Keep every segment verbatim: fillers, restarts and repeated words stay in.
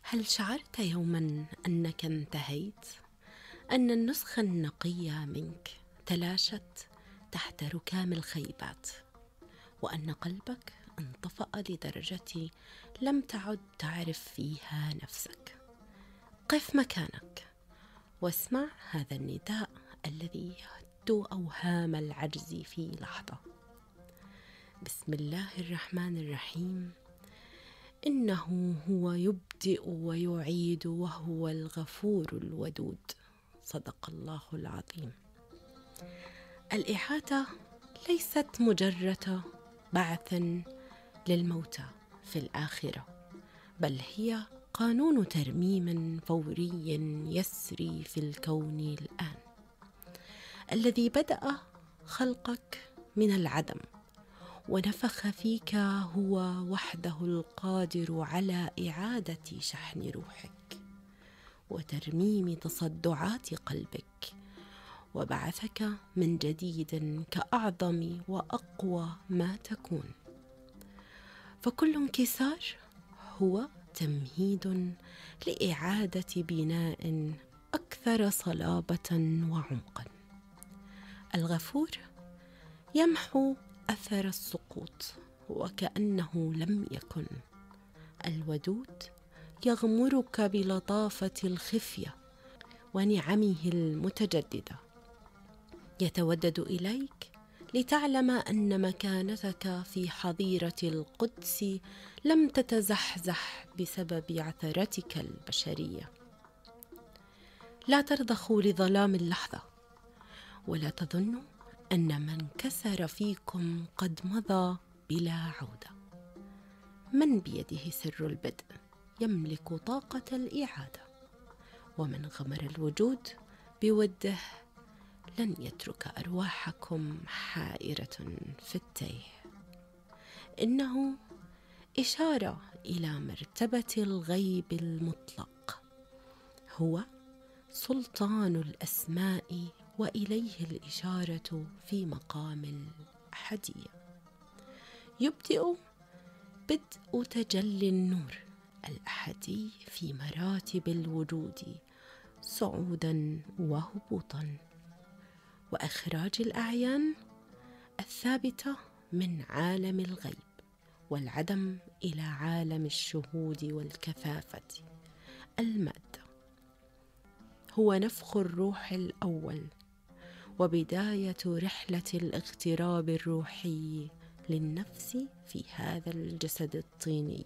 هل شعرت يوما أنك انتهيت؟ أن النسخة النقية منك تلاشت تحت ركام الخيبات، وأن قلبك انطفأ لدرجة لم تعد تعرف فيها نفسك؟ قف مكانك واسمع هذا النداء الذي يهد أوهام العجز في لحظة. بسم الله الرحمن الرحيم. إنه هو يبدئ ويعيد وهو الغفور الودود. صدق الله العظيم. الإعادة ليست مجرد بعث للموتى في الآخرة، بل هي قانون ترميم فوري يسري في الكون الآن، الذي بدأ خلقك من العدم ونفخ فيك هو وحده القادر على إعادة شحن روحك وترميم تصدعات قلبك، وبعثك من جديد كأعظم وأقوى ما تكون. فكل انكسار هو تمهيد لإعادة بناء أكثر صلابة وعمقا. الغفور يمحو أثر السقوط وكأنه لم يكن. الودود يغمرك بلطافة الخفية ونعمه المتجددة، يتودد إليك لتعلم أن مكانتك في حظيرة القدس لم تتزحزح بسبب عثرتك البشرية. لا ترضخوا لظلام اللحظة، ولا تظنوا أن من كسر فيكم قد مضى بلا عودة. من بيده سر البدء يملك طاقة الإعادة، ومن غمر الوجود بوده لن يترك أرواحكم حائرة في التيه. إنه إشارة إلى مرتبة الغيب المطلق، هو سلطان الأسماء وإليه الإشارة في مقام الأحدية. يبدأ بدء تجلي النور الأحدي في مراتب الوجود صعودا وهبوطا، وإخراج الأعيان الثابتة من عالم الغيب والعدم إلى عالم الشهود والكثافة. المادة هو نفخ الروح الأول وبداية رحلة الاغتراب الروحي للنفس في هذا الجسد الطيني،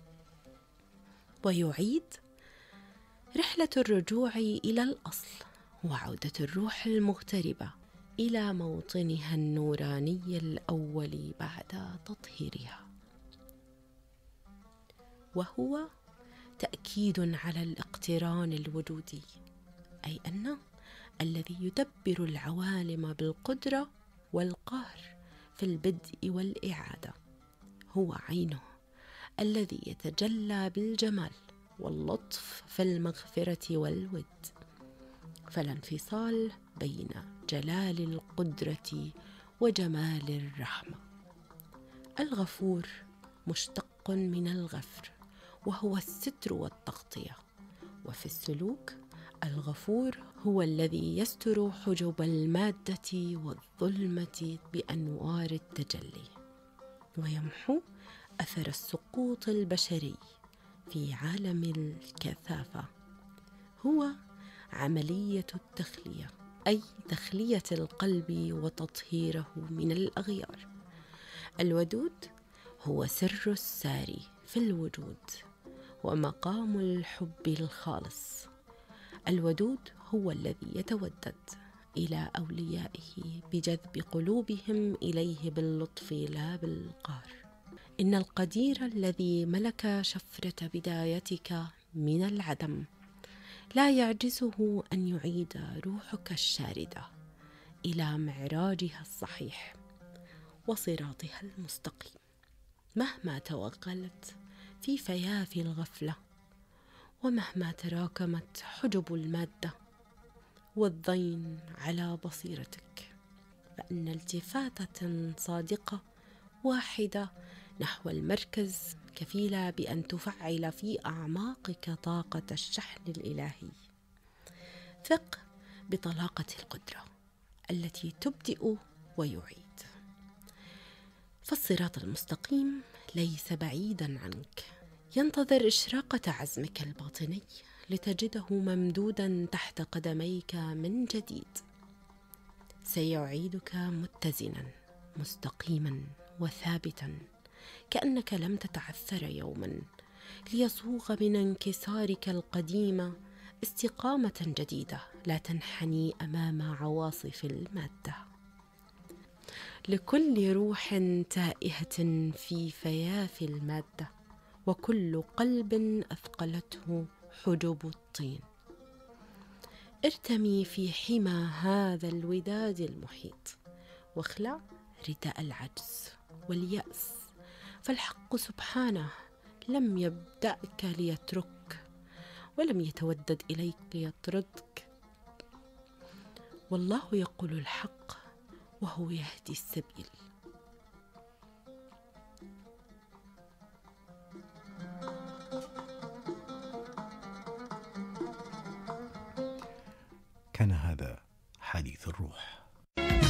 ويعيد رحلة الرجوع إلى الأصل وعودة الروح المغتربة إلى موطنها النوراني الأول بعد تطهيرها، وهو تأكيد على الاقتران الوجودي، أي أن الذي يدبر العوالم بالقدرة والقهر في البدء والإعادة هو عينه الذي يتجلى بالجمال واللطف في المغفرة والود. فلا انفصال بين جلال القدرة وجمال الرحمة. الغفور مشتق من الغفر، وهو الستر والتغطية. وفي السلوك الغفور هو الذي يستر حجب المادة والظلمة بأنوار التجلي، ويمحو أثر السقوط البشري في عالم الكثافة. هو عملية التخلية، أي تخلية القلب وتطهيره من الأغيار. الودود هو سر الساري في الوجود ومقام الحب الخالص. الودود هو الذي يتودد إلى أوليائه بجذب قلوبهم إليه باللطف لا بالقهر. إن القدير الذي ملك شفرة بدايتك من العدم لا يعجزه أن يعيد روحك الشاردة إلى معراجها الصحيح وصراطها المستقيم، مهما توغلت في فيافي الغفلة، ومهما تراكمت حجب المادة والضين على بصيرتك، فإن التفاتة صادقة واحدة نحو المركز كفيلة بأن تفعل في أعماقك طاقة الشحن الإلهي. ثق بطلاقة القدرة التي تبدئ ويعيد، فالصراط المستقيم ليس بعيدا عنك، ينتظر إشراقة عزمك الباطني لتجده ممدودا تحت قدميك من جديد. سيعيدك متزنا مستقيما وثابتا كأنك لم تتعثر يوما، ليصوغ من انكسارك القديم استقامة جديدة لا تنحني أمام عواصف المادة. لكل روح تائهة في فيافي المادة، وكل قلب أثقلته حجب الطين، ارتمي في حمى هذا الوداد المحيط، واخلع رداء العجز واليأس، فالحق سبحانه لم يبدأك ليترك، ولم يتودد إليك ليطردك. والله يقول الحق وهو يهدي السبيل. كان هذا حديث الروح.